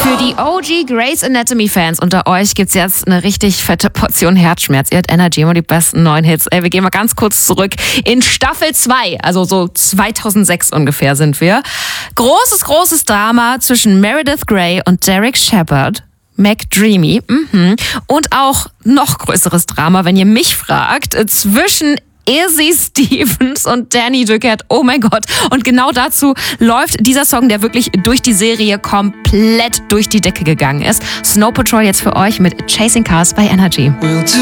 Für die OG Grey's Anatomy-Fans unter euch gibt's jetzt eine richtig fette Portion Herzschmerz. Ihr hört Energy, immer die besten neuen Hits. Wir gehen mal ganz kurz zurück in Staffel 2, also so 2006 ungefähr sind wir. Großes Drama zwischen Meredith Grey und Derek Shepherd. McDreamy. Und auch noch größeres Drama, wenn ihr mich fragt, zwischen Izzy Stevens und Danny Duquette. Oh mein Gott. Und genau dazu läuft dieser Song, der wirklich durch die Serie komplett durch die Decke gegangen ist. Snow Patrol jetzt für euch mit Chasing Cars bei Energy.